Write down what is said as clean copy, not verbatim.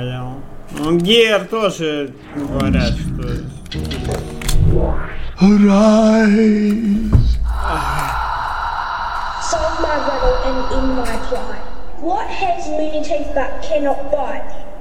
понял. Ну, Гер тоже говорят, что... Arise. Solve my riddle and end my plight. What has Mooney Teeth but cannot bite?